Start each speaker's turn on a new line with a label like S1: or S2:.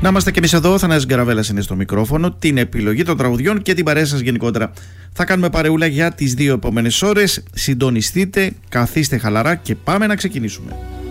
S1: Να είμαστε και εμείς εδώ. Ο Θανάσης Γκαραβέλας είναι στο μικρόφωνο. Την επιλογή των τραγουδιών και την παρέα σας γενικότερα. Θα κάνουμε παρεούλα για τις 2 επόμενες ώρες. Συντονιστείτε, καθίστε χαλαρά και πάμε να ξεκινήσουμε.